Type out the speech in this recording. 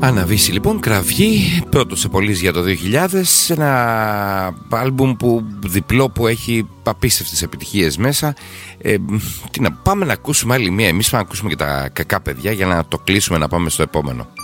Αναβήσει λοιπόν, Κραυγή, πρώτο σε πωλείς για το 2000. Ένα άλμπουμ που διπλό, που έχει απίστευτες επιτυχίες μέσα. Πάμε να ακούσουμε άλλη μία. Εμείς πάμε να ακούσουμε και τα κακά παιδιά για να το κλείσουμε, να πάμε στο επόμενο.